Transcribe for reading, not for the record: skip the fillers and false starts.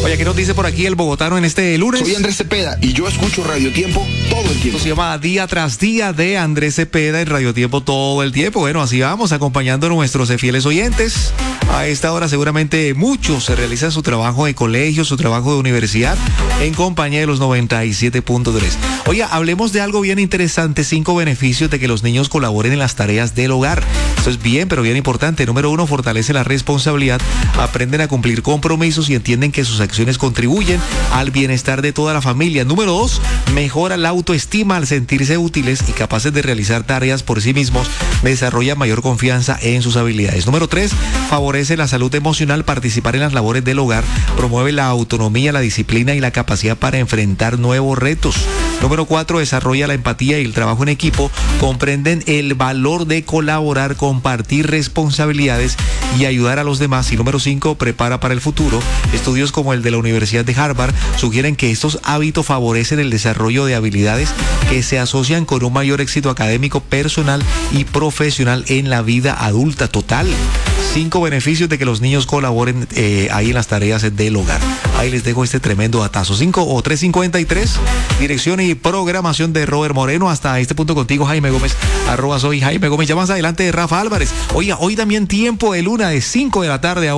Oye, ¿qué nos dice por aquí el bogotano en este lunes? Soy Andrés Cepeda y yo escucho Radio Tiempo todo el tiempo. Esto se llama Día tras Día de Andrés Cepeda en Radio Tiempo todo el tiempo. Bueno, así vamos, acompañando a nuestros fieles oyentes. A esta hora seguramente muchos se realizan su trabajo de colegio, su trabajo de universidad, en compañía de los 97.3. Oye, hablemos de algo bien interesante, 5 beneficios de que los niños colaboren en las tareas del hogar. Esto es bien, pero bien importante. Número 1, fortalece la responsabilidad, aprenden a cumplir compromisos y entienden que sus acciones contribuyen al bienestar de toda la familia. Número 2, mejora la autoestima al sentirse útiles y capaces de realizar tareas por sí mismos, desarrollan mayor confianza en sus habilidades. Número 3, favorece la salud emocional, participar en las labores del hogar, promueve la autonomía, la disciplina y la capacidad para enfrentar nuevos retos. Número 4, desarrolla la empatía y el trabajo en equipo, comprenden el valor de colaborar, compartir responsabilidades y ayudar a los demás. Y número 5, prepara para el futuro. Estudios como el de la Universidad de Harvard sugieren que estos hábitos favorecen el desarrollo de habilidades que se asocian con un mayor éxito académico, personal y profesional en la vida adulta total. 5 beneficios de que los niños colaboren ahí en las tareas del hogar. Ahí les dejo este tremendo datazo. 5 o 3:53, dirección y programación de Robert Moreno. Hasta este punto contigo, Jaime Gómez, @soy Jaime Gómez. Ya más adelante, Rafa Álvarez. Oiga, hoy también tiempo de luna de 5 de la tarde a